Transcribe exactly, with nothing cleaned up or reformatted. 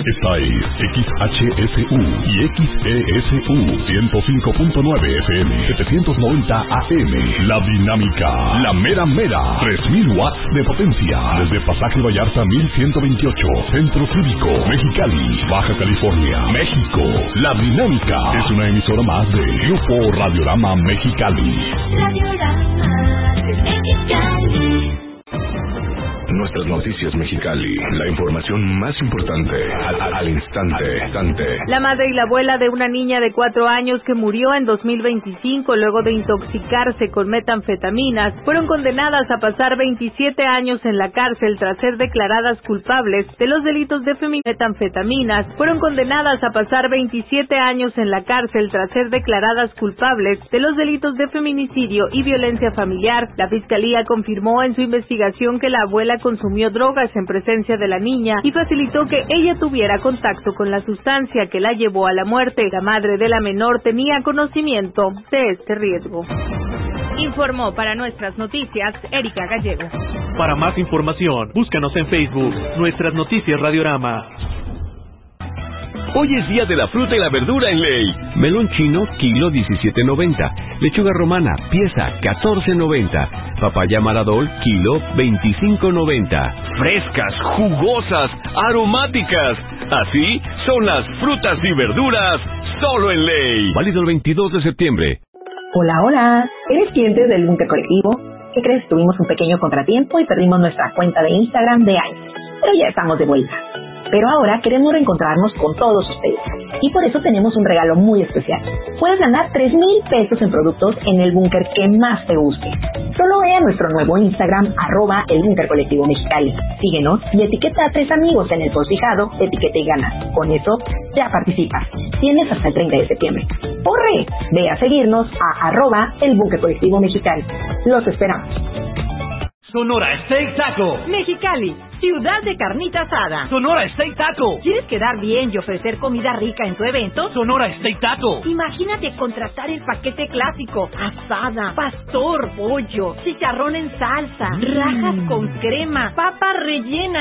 Esta es X H S U y X E S U ciento cinco punto nueve F M, setecientos noventa A M. La Dinámica, la mera mera, tres mil watts de potencia. Desde Pasaje Vallarta mil ciento veintiocho, Centro Cívico, Mexicali, Baja California, México. La Dinámica es una emisora más de Grupo Radiorama Mexicali. Radiorama Mexicali. Nuestras noticias Mexicali, la información más importante al, al, al instante, instante. La madre y la abuela de una niña de cuatro años que murió en dos mil veinticinco luego de intoxicarse con metanfetaminas fueron condenadas a pasar veintisiete años en la cárcel tras ser declaradas culpables de los delitos de metanfetaminas. Fueron condenadas a pasar veintisiete años en la cárcel tras ser declaradas culpables de los delitos de feminicidio y violencia familiar. La fiscalía confirmó en su investigación que la abuela consumió drogas en presencia de la niña y facilitó que ella tuviera contacto con la sustancia que la llevó a la muerte. La madre de la menor tenía conocimiento de este riesgo. Informó para nuestras noticias Erika Gallego. Para más información, búscanos en Facebook, Nuestras Noticias Radiorama. Hoy es día de la fruta y la verdura en Ley. Melón chino, kilo diecisiete noventa. Lechuga romana, pieza catorce noventa. Papaya Maradol, kilo veinticinco noventa. Frescas, jugosas, aromáticas. Así son las frutas y verduras solo en Ley. Válido el veintidós de septiembre. Hola, hola. ¿Eres cliente del Búnker Colectivo? ¿Qué crees? Tuvimos un pequeño contratiempo y perdimos nuestra cuenta de Instagram de años. Pero ya estamos de vuelta. Pero ahora queremos reencontrarnos con todos ustedes. Y por eso tenemos un regalo muy especial. Puedes ganar tres mil pesos en productos en el búnker que más te guste. Solo ve a nuestro nuevo Instagram, arroba el Búnker Colectivo Mexicali. Síguenos y etiqueta a tres amigos en el post fijado, etiqueta y gana. Con eso ya participas. Tienes hasta el treinta de septiembre. ¡Corre! Ve a seguirnos a arroba el Búnker Colectivo Mexicali. Los esperamos. Sonora Steak Taco. Mexicali, ciudad de carnita asada. Sonora Steak Taco. ¿Quieres quedar bien y ofrecer comida rica en tu evento? Sonora Steak Taco. Imagínate contratar el paquete clásico: asada, pastor, pollo, chicharrón en salsa, mm. rajas con crema, papas rellenas.